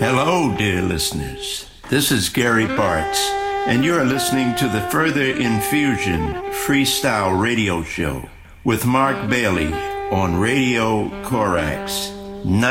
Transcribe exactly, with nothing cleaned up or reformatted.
Hello, dear listeners. This is Gary Bartz, and you're listening to the Further Infusion Freestyle Radio Show with Mark Bailey on Radio Corax.